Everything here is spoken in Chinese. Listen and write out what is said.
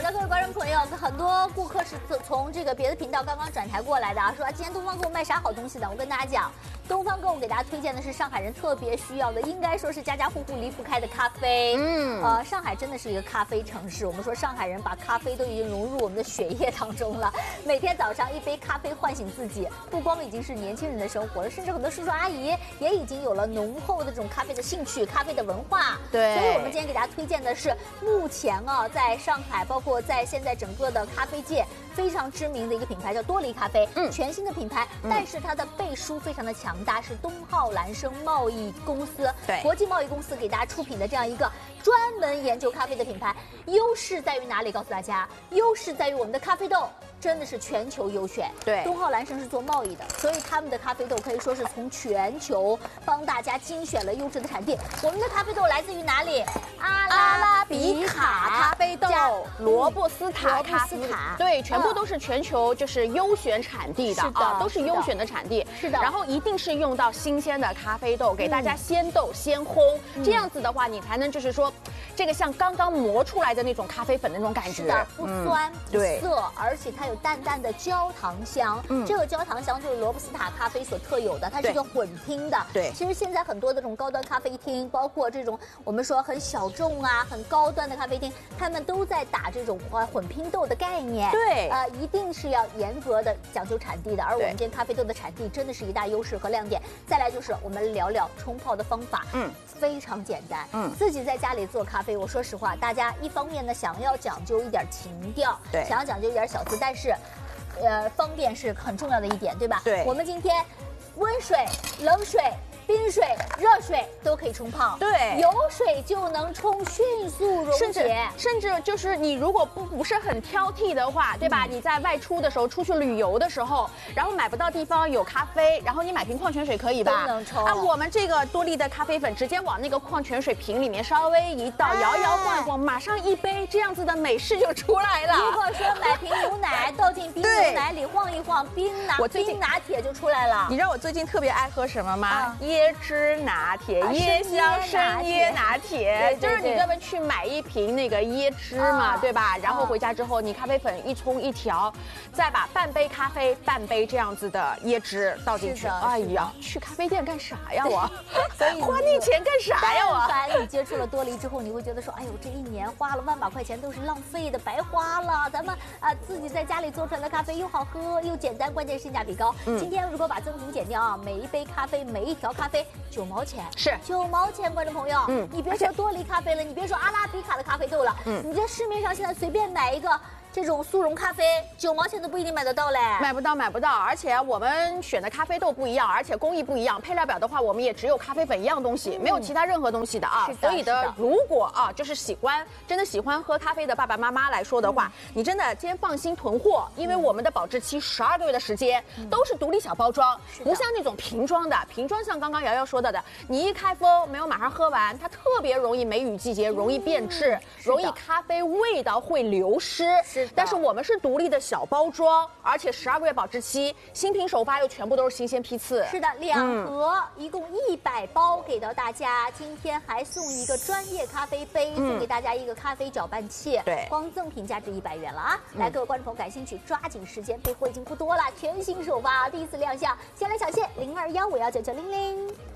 的各位观众朋友，很多顾客是从这个别的频道刚刚转台过来的啊，说今天东方给我卖啥好东西的？我跟大家讲，东方给我给大家推荐的是上海人特别需要的，应该说是家家户户离不开的咖啡。上海真的是一个咖啡城市。我们说上海人把咖啡都已经融入我们的血液当中了，每天早上一杯咖啡唤醒自己，不光已经是年轻人的生活了，甚至很多叔叔阿姨也已经有了浓厚的这种咖啡的兴趣、咖啡的文化。 对， 所以我们今天给大家推荐的是目前啊，在上海，包括在现在整个的咖啡界非常知名的一个品牌叫多黎咖啡，全新的品牌，但是它的背书非常的强大，是东浩蓝生贸易公司， 对， 国际贸易公司给大家出品的这样一个专门研究咖啡的品牌。优势在于哪里？告诉大家，优势在于我们的咖啡豆真的是全球优选。 对， 东浩蓝生是做贸易的，所以他们的咖啡豆可以说是从全球帮大家精选了优质的产地。我们的咖啡豆来自于哪里？阿拉比卡咖啡豆、罗布斯塔咖啡，对，全部都是全球就是优选产地的啊，都是优选的产地。 是的， 然后一定是用到新鲜的咖啡豆，给大家鲜豆先烘，这样子的话，你才能就是说，这个像刚刚磨出来的那种咖啡粉的那种感觉， 是的，不酸不涩，而且它有淡淡的焦糖香。这个焦糖香就是罗布斯塔咖啡所特有的，它是一个混拼的。 对， 其实现在很多的这种高端咖啡厅，包括这种我们说很小众啊、很高端的咖啡厅，他们都在打这种混拼豆的概念。 对， 一定是要严格的讲究产地的。而我们今天咖啡豆的产地真的是一大优势和亮点。再来就是我们聊聊冲泡的方法，非常简单。自己在家里做咖啡，我说实话，大家一方面呢想要讲究一点情调， 对， 想要讲究一点小资，但是，方便是很重要的一点，对吧？ 对， 我们今天温水、冷水、冰水、热水都可以冲泡， 对， 有水就能冲，迅速溶解。 甚至就是你如果不是很挑剔的话，对吧？你在外出的时候，出去旅游的时候，然后买不到地方有咖啡，然后你买瓶矿泉水可以吧？ 都能冲。 啊，我们这个多丽的咖啡粉直接往那个矿泉水瓶里面稍微一倒，摇摇晃晃，马上一杯这样子的美式就出来了。 如果说买瓶牛奶倒进冰牛奶里晃一晃，冰拿铁就出来了。 你知道我最近特别爱喝什么吗？椰汁拿铁，椰香生椰拿铁，就是你专门去买一瓶那个椰汁嘛，对吧？然后回家之后，你咖啡粉一冲一调，再把半杯咖啡、半杯这样子的椰汁倒进去。哎呀，去咖啡店干啥呀我？ 所以花那钱干啥呀我？ 但凡你接触了多黎之后，你会觉得说，哎呦，这一年花了万把块钱都是浪费的，白花了。咱们自己在家里做出来的咖啡又好喝又简单，关键性价比高。今天如果把赠品减掉啊，每一杯咖啡、每一条咖啡9毛钱， 是 9毛钱，观众朋友，你别说多黎咖啡了，你别说阿拉比卡的咖啡豆了，你在市面上现在随便买一个这种速溶咖啡，9毛钱都不一定买得到嘞， 买不到。而且我们选的咖啡豆不一样，而且工艺不一样，配料表的话，我们也只有咖啡粉一样东西，没有其他任何东西的啊。所以如果啊，就是真的喜欢喝咖啡的爸爸妈妈来说的话，你真的今天放心囤货，因为我们的保质期12个月的时间，都是独立小包装，不像那种瓶装的。瓶装像刚刚瑶瑶说到的，你一开封没有马上喝完，它特别容易梅雨季节容易变质，容易咖啡味道会流失。但是我们是独立的小包装，而且12个月保质期，新品首发又全部都是新鲜批次。 是的，2盒，一共100包给到大家。今天还送一个专业咖啡杯，送给大家一个咖啡搅拌器。 对， 光赠品价值100元了啊！来，各位观众朋友感兴趣，抓紧时间，备货已经不多了，全新首发，第一次亮相，先来抢线0215199900。